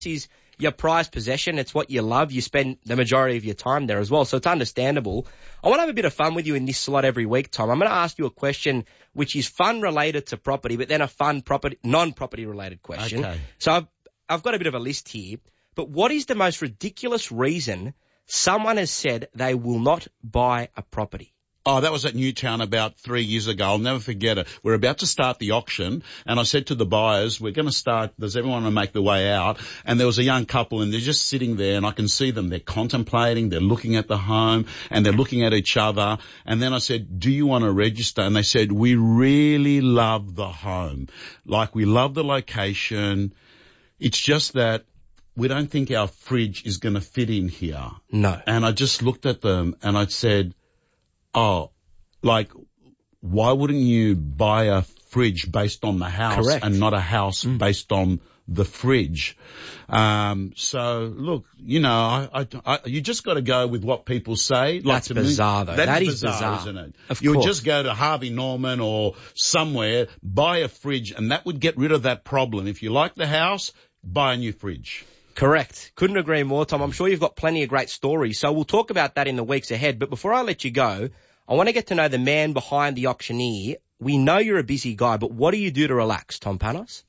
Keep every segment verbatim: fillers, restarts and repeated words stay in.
is your prized possession. It's what you love. You spend the majority of your time there as well, so it's understandable. I want to have a bit of fun with you in this slot every week, Tom. I'm going to ask you a question which is fun related to property, but then a fun property, non-property related question. Okay. So I've, I've got a bit of a list here, but what is the most ridiculous reason someone has said they will not buy a property? Oh, that was at Newtown about three years ago. I'll never forget it. We're about to start the auction, and I said to the buyers, we're going to start, does everyone want to make their way out? And there was a young couple, and they're just sitting there, and I can see them. They're contemplating, they're looking at the home, and they're looking at each other. And then I said, do you want to register? And they said, we really love the home. Like, we love the location. It's just that we don't think our fridge is going to fit in here. No. And I just looked at them, and I said, oh, like, why wouldn't you buy a fridge based on the house Correct. and not a house mm. based on the fridge? Um, so, look, you know, I, I, I, you just got to go with what people say. Like That's bizarre, though. That, that is is bizarre, bizarre, isn't it? Of you course. would just go to Harvey Norman or somewhere, buy a fridge, and that would get rid of that problem. If you like the house, buy a new fridge. Correct. Couldn't agree more, Tom. I'm sure you've got plenty of great stories, so we'll talk about that in the weeks ahead. But before I let you go, I want to get to know the man behind the auctioneer. We know you're a busy guy, but what do you do to relax, Tom Panos?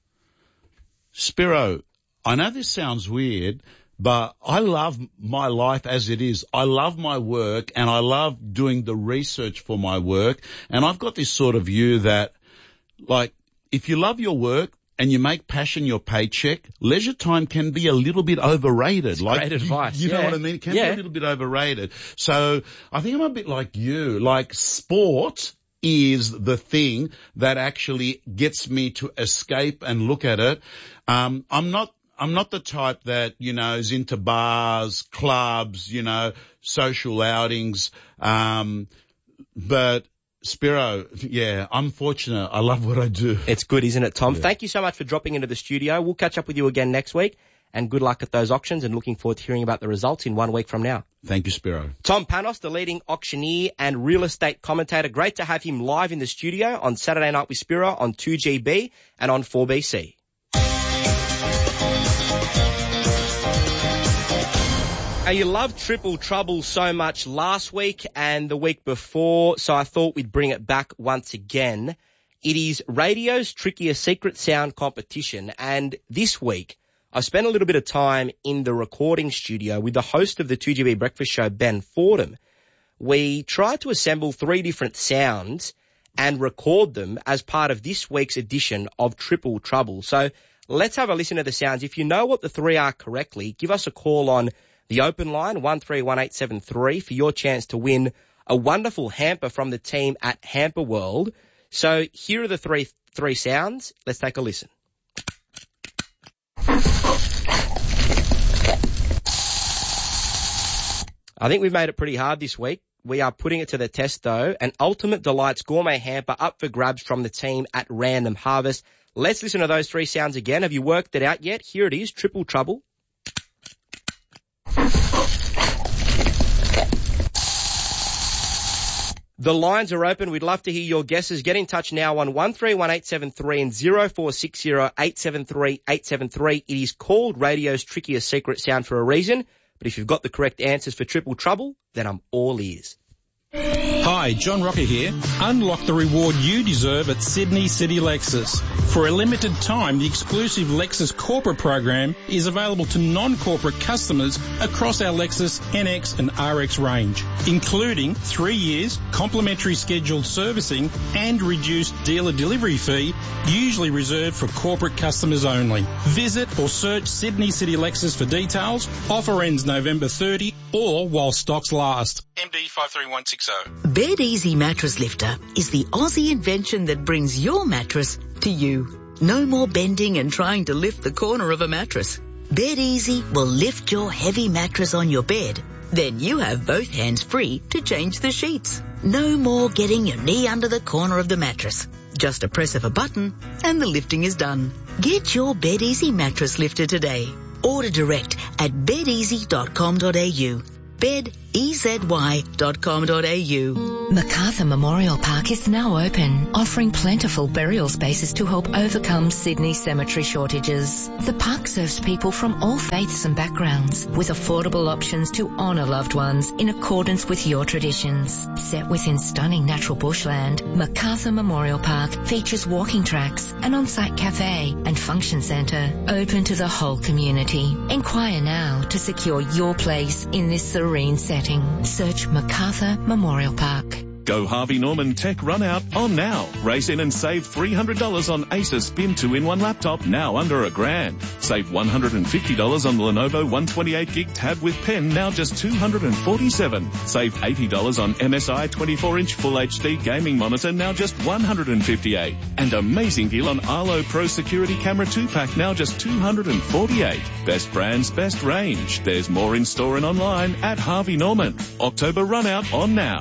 Spiro, I know this sounds weird, but I love my life as it is. I love my work, and I love doing the research for my work. And I've got this sort of view that, like, if you love your work, and you make passion your paycheck, leisure time can be a little bit overrated. It's like, great advice. You, you yeah. know what I mean? It can yeah. be a little bit overrated. So I think I'm a bit like you. Like, sport is the thing that actually gets me to escape and look at it. Um, I'm not, I'm not the type that, you know, is into bars, clubs, you know, social outings. Um, but Spiro, yeah, I'm fortunate. I love what I do. It's good, isn't it, Tom? Yeah. Thank you so much for dropping into the studio. We'll catch up with you again next week, and good luck at those auctions, and looking forward to hearing about the results in one week from now. Thank you, Spiro. Tom Panos, the leading auctioneer and real estate commentator. Great to have him live in the studio on Saturday Night with Spiro on two G B and on four B C. Now, you loved Triple Trouble so much last week and the week before, so I thought we'd bring it back once again. It is radio's trickiest secret sound competition, and this week I've spent a little bit of time in the recording studio with the host of the two G B Breakfast Show, Ben Fordham. We tried to assemble three different sounds and record them as part of this week's edition of Triple Trouble. So let's have a listen to the sounds. If you know what the three are correctly, give us a call on the open line, one three one eight seven three, for your chance to win a wonderful hamper from the team at Hamper World. So here are the three three sounds. Let's take a listen. I think we've made it pretty hard this week. We are putting it to the test, though. An Ultimate Delights gourmet hamper up for grabs from the team at Random Harvest. Let's listen to those three sounds again. Have you worked it out yet? Here it is, Triple Trouble. The lines are open. We'd love to hear your guesses. Get in touch now on one three one eight seven three and zero four six zero eight seven three eight seven three. It is called radio's trickiest secret sound for a reason. But if you've got the correct answers for Triple Trouble, then I'm all ears. Hi, John Rocker here. Unlock the reward you deserve at Sydney City Lexus. For a limited time, the exclusive Lexus Corporate program is available to non-corporate customers across our Lexus N X and R X range, including three years, complimentary scheduled servicing and reduced dealer delivery fee, usually reserved for corporate customers only. Visit or search Sydney City Lexus for details. Offer ends November thirtieth or while stocks last. M D five three one six zero. Bed Easy Mattress Lifter is the Aussie invention that brings your mattress to you. No more bending and trying to lift the corner of a mattress. Bed Easy will lift your heavy mattress on your bed. Then you have both hands free to change the sheets. No more getting your knee under the corner of the mattress. Just a press of a button and the lifting is done. Get your Bed Easy Mattress Lifter today. Order direct at bed easy dot com dot a u. Bed e z y dot com dot a u. Macarthur Memorial Park is now open, offering plentiful burial spaces to help overcome Sydney's cemetery shortages. The park serves people from all faiths and backgrounds, with affordable options to honour loved ones in accordance with your traditions. Set within stunning natural bushland, Macarthur Memorial Park features walking tracks, an on-site cafe and function centre open to the whole community. Inquire now to secure your place in this serene setting. Search Macarthur Memorial Park. Go Harvey Norman Tech Run Out on now. Race in and save three hundred dollars on Asus Spin two in one laptop, now under a grand. Save one hundred fifty dollars on the Lenovo one twenty-eight gig tab with pen, now just two hundred forty-seven dollars. Save eighty dollars on M S I twenty-four inch Full H D gaming monitor, now just one hundred fifty-eight dollars. And amazing deal on Arlo Pro Security Camera two pack, now just two hundred forty-eight dollars. Best brands, best range. There's more in store and online at Harvey Norman. October Run Out on now.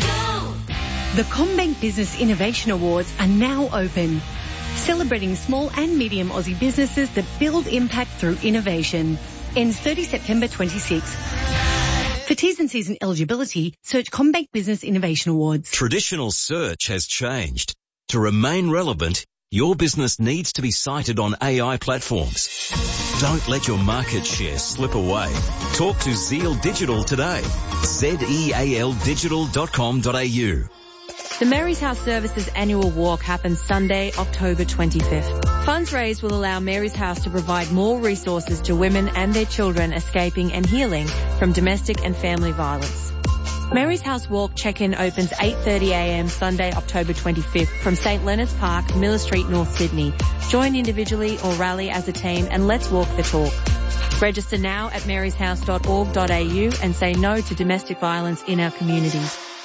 The CommBank Business Innovation Awards are now open, celebrating small and medium Aussie businesses that build impact through innovation. Ends thirtieth September twenty-sixth. For T's and C's and eligibility, search CommBank Business Innovation Awards. Traditional search has changed. To remain relevant, your business needs to be cited on A I platforms. Don't let your market share slip away. Talk to Zeal Digital today. Z E A L digital dot com dot a u. The Mary's House Services annual walk happens Sunday, October twenty-fifth. Funds raised will allow Mary's House to provide more resources to women and their children escaping and healing from domestic and family violence. Mary's House Walk check-in opens eight thirty a m Sunday, October twenty-fifth from St Leonard's Park, Miller Street, North Sydney. Join individually or rally as a team and let's walk the talk. Register now at marys house dot org dot a u and say no to domestic violence in our community.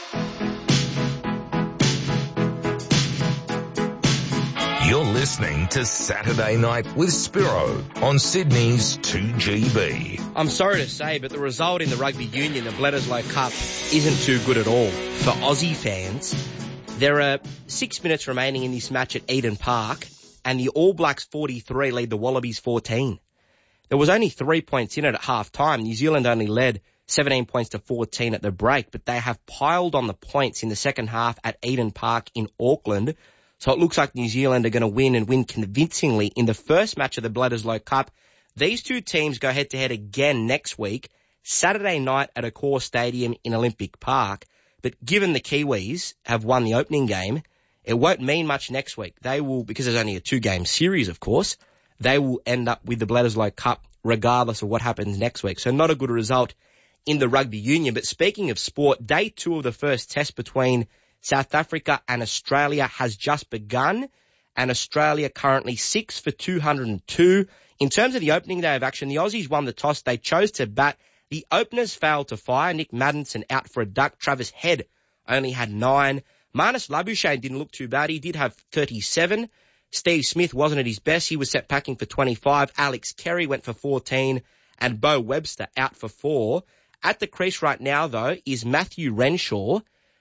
You're listening to Saturday Night with Spiro on Sydney's two G B. I'm sorry to say, but the result in the rugby union, the Bledisloe Cup, isn't too good at all for Aussie fans. There are six minutes remaining in this match at Eden Park, and the All Blacks forty-three lead the Wallabies fourteen. There was only three points in it at half time. New Zealand only led seventeen points to fourteen at the break, but they have piled on the points in the second half at Eden Park in Auckland. So it looks like New Zealand are going to win and win convincingly in the first match of the Bledisloe Cup. These two teams go head-to-head again next week, Saturday night at Accor Stadium in Olympic Park. But given the Kiwis have won the opening game, it won't mean much next week. They will, because there's only a two-game series, of course, they will end up with the Bledisloe Cup regardless of what happens next week. So not a good result in the rugby union. But speaking of sport, day two of the first test between South Africa and Australia has just begun, and Australia currently six for two hundred two. In terms of the opening day of action, the Aussies won the toss. They chose to bat. The openers failed to fire. Nick Maddinson out for a duck. Travis Head only had nine. Marnus Labuschagne didn't look too bad. He did have thirty-seven. Steve Smith wasn't at his best. He was set packing for twenty-five. Alex Carey went for fourteen, and Bo Webster out for four. At the crease right now, though, is Matthew Renshaw,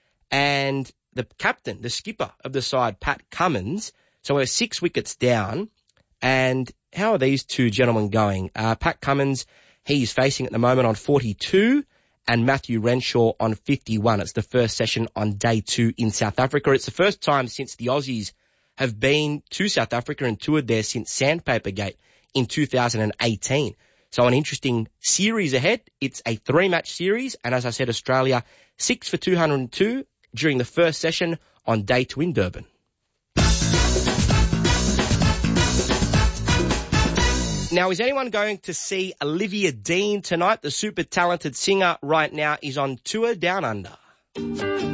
and the captain, the skipper of the side, Pat Cummins. So we're six wickets down. And how are these two gentlemen going? Uh, Pat Cummins, he's facing at the moment on forty-two, and Matthew Renshaw on fifty-one. It's the first session on day two in South Africa. It's the first time since the Aussies have been to South Africa and toured there since Sandpaper Gate in two thousand eighteen. So an interesting series ahead. It's a three-match series, and as I said, Australia six for two hundred two during the first session on day two in Durban. Now, is anyone going to see Olivia Dean tonight? The super talented singer right now is on tour down under.